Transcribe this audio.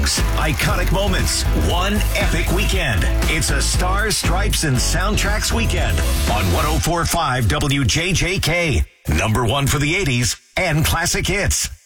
songs, iconic moments, one epic weekend. It's a Stars, Stripes, and Soundtracks weekend on 104.5 WJJK. Number one for the 80s and classic hits.